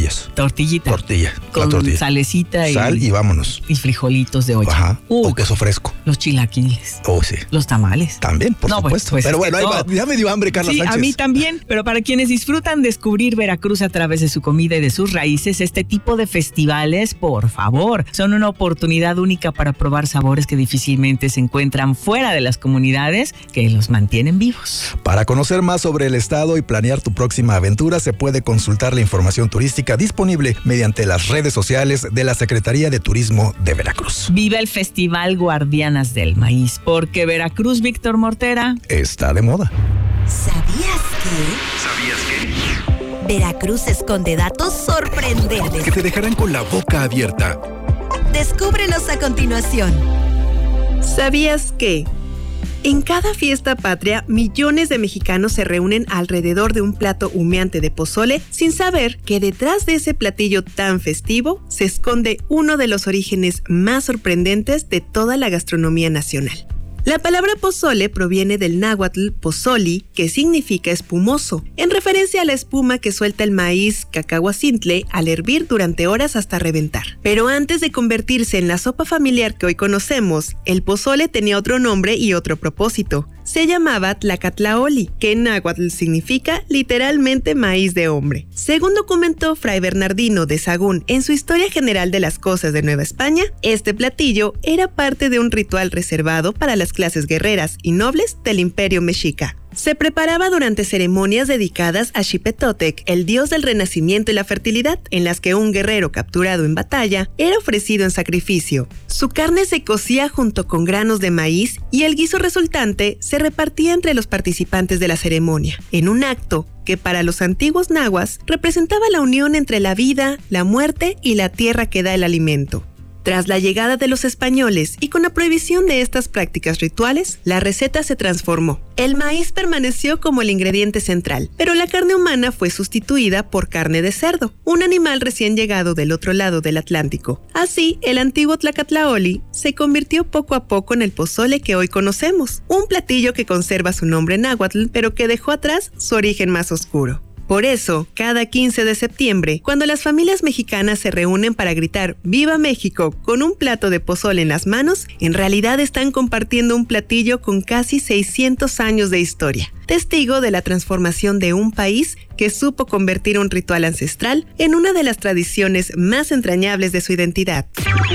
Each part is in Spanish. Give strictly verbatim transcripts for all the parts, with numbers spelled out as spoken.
tortillas. Tortillita. Tortilla. Con tortilla. salecita y... Sal y vámonos. Y frijolitos de olla. Ajá. Uh, o queso fresco. Los chilaquiles. Oh, sí. Los tamales. También, por no, supuesto. Pues, pues pero es bueno, ahí va. Ya me dio hambre, Carla sí, Sánchez. A mí también. Pero para quienes disfrutan descubrir Veracruz a través de su comida y de sus raíces, este tipo de festivales, por favor, son una oportunidad única para probar sabores que difícilmente se encuentran fuera de las comunidades que los mantienen vivos. Para conocer más sobre el estado y planear tu próxima aventura, se puede consultar la información turística disponible mediante las redes sociales de la Secretaría de Turismo de Veracruz. Viva el Festival Guardianas del Maíz, porque Veracruz, Víctor Mortera, está de moda. ¿Sabías que? ¿Sabías que? Veracruz esconde datos sorprendentes Que te dejarán con la boca abierta. Descúbrelos a continuación. ¿Sabías que? En cada fiesta patria, millones de mexicanos se reúnen alrededor de un plato humeante de pozole sin saber que detrás de ese platillo tan festivo se esconde uno de los orígenes más sorprendentes de toda la gastronomía nacional. La palabra pozole proviene del náhuatl pozoli, que significa espumoso, en referencia a la espuma que suelta el maíz cacahuacintle al hervir durante horas hasta reventar. Pero antes de convertirse en la sopa familiar que hoy conocemos, el pozole tenía otro nombre y otro propósito. Se llamaba tlacatlaoli, que en náhuatl significa literalmente maíz de hombre. Según documentó Fray Bernardino de Sahagún en su Historia General de las Cosas de Nueva España, este platillo era parte de un ritual reservado para las clases guerreras y nobles del Imperio Mexica. Se preparaba durante ceremonias dedicadas a Xipetotec, el dios del renacimiento y la fertilidad, en las que un guerrero capturado en batalla era ofrecido en sacrificio. Su carne se cocía junto con granos de maíz y el guiso resultante se repartía entre los participantes de la ceremonia, en un acto que para los antiguos nahuas representaba la unión entre la vida, la muerte y la tierra que da el alimento. Tras la llegada de los españoles y con la prohibición de estas prácticas rituales, la receta se transformó. El maíz permaneció como el ingrediente central, pero la carne humana fue sustituida por carne de cerdo, un animal recién llegado del otro lado del Atlántico. Así, el antiguo tlacatlaoli se convirtió poco a poco en el pozole que hoy conocemos, un platillo que conserva su nombre náhuatl, pero que dejó atrás su origen más oscuro. Por eso, cada quince de septiembre, cuando las familias mexicanas se reúnen para gritar ¡Viva México! Con un plato de pozole en las manos, en realidad están compartiendo un platillo con casi seiscientos años de historia, testigo de la transformación de un país que supo convertir un ritual ancestral en una de las tradiciones más entrañables de su identidad.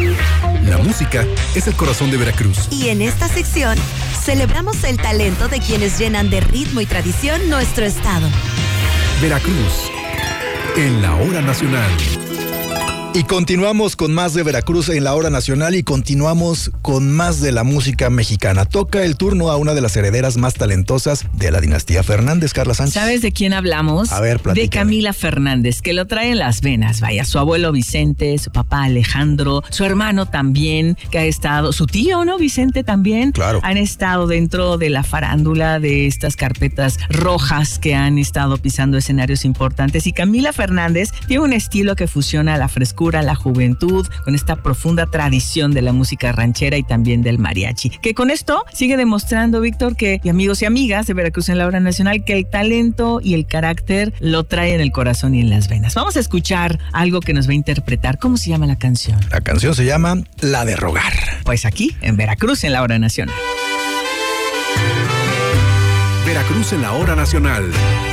La música es el corazón de Veracruz. Y en esta sección, celebramos el talento de quienes llenan de ritmo y tradición nuestro estado. Veracruz, en la hora nacional. Y continuamos con más de Veracruz en la hora nacional y continuamos con más de la música mexicana. Toca el turno a una de las herederas más talentosas de la dinastía Fernández, Carla Sánchez. ¿Sabes de quién hablamos? A ver, platícame. De Camila Fernández, que lo trae en las venas. Vaya, su abuelo Vicente, su papá Alejandro, su hermano también, que ha estado, su tío, ¿no? Vicente también. Claro. Han estado dentro de la farándula de estas carpetas rojas que han estado pisando escenarios importantes. Y Camila Fernández tiene un estilo que fusiona la frescura, la juventud, con esta profunda tradición de la música ranchera y también del mariachi. Que con esto sigue demostrando, Víctor, que, y amigos y amigas de Veracruz en la hora nacional, que el talento y el carácter lo trae en el corazón y en las venas. Vamos a escuchar algo que nos va a interpretar. ¿Cómo se llama la canción? La canción se llama La de Rogar. Pues aquí, en Veracruz en la hora nacional. Veracruz en la hora nacional.